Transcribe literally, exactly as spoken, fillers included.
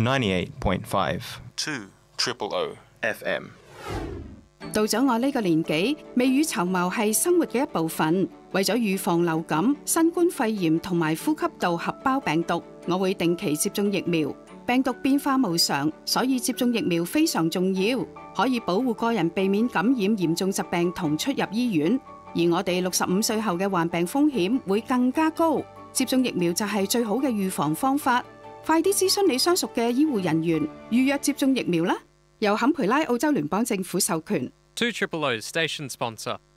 ninety-eight point five two triple O F M。 到咗我呢個年紀，未雨綢繆係生活嘅一部分。為咗預防流感、新冠肺炎同埋呼吸道合胞病毒，我會定期接種疫苗。病毒變化無常，所以接種疫苗非常重要，可以保護個人避免感染嚴重疾病同出入醫院。而我哋六十五歲後嘅患病風險會更加高，接種疫苗就係最好嘅預防方法。快啲諮詢你相熟嘅醫護人員，預約接種疫苗啦！由坎培拉澳洲聯邦政府授權。 two triple O station sponsor.